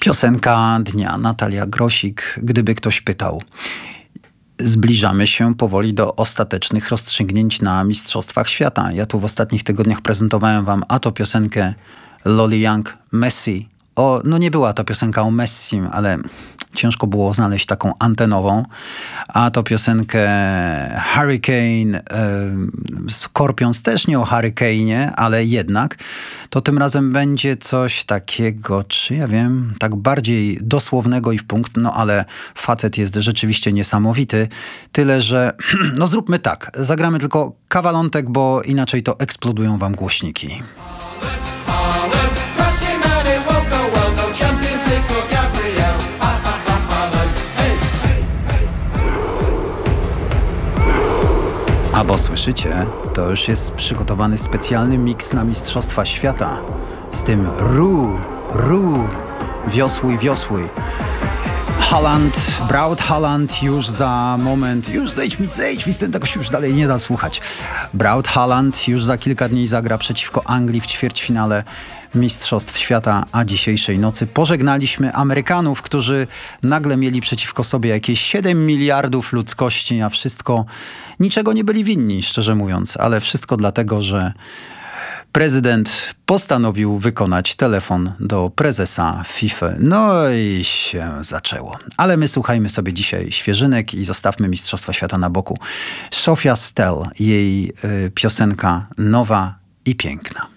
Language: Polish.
Piosenka dnia, Natalia Grosik, gdyby ktoś pytał. Zbliżamy się powoli do ostatecznych rozstrzygnięć na Mistrzostwach Świata. Ja tu w ostatnich tygodniach prezentowałem wam a to piosenkę Loli Young, Messi. No nie była to piosenka o Messim, ale ciężko było znaleźć taką antenową. A to piosenkę Hurricane, Scorpions, też nie o Hurricane'ie, ale jednak. To tym razem będzie coś takiego, czy ja wiem, tak bardziej dosłownego i w punkt, no ale facet jest rzeczywiście niesamowity. Tyle, że no zróbmy tak, zagramy tylko kawalątek, bo inaczej to eksplodują wam głośniki. A bo słyszycie, to już jest przygotowany specjalny miks na Mistrzostwa Świata. Z tym wiosłuj. Braut Haaland już za moment, zejdź mi z tym, tego się już dalej nie da słuchać. Braut Haaland już za kilka dni zagra przeciwko Anglii w ćwierćfinale Mistrzostw Świata, a dzisiejszej nocy pożegnaliśmy Amerykanów, którzy nagle mieli przeciwko sobie jakieś 7 miliardów ludzkości, a niczego nie byli winni, szczerze mówiąc, ale wszystko dlatego, że prezydent postanowił wykonać telefon do prezesa FIFA. No i się zaczęło. Ale my słuchajmy sobie dzisiaj świeżynek i zostawmy Mistrzostwa Świata na boku. Sophia Stell, jej piosenka nowa i piękna.